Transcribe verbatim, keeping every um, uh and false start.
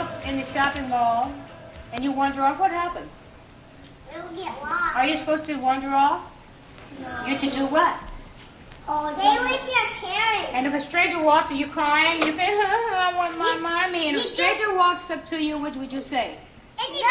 out in the shopping mall and you wander off, what happens? You'll get lost. Are you supposed to wander off? No. You're to do what? Oh, stay with your parents. And if a stranger walks, are you crying? You say, I want my You- mommy. And if a you stranger just- walks up to you, what would you say? If you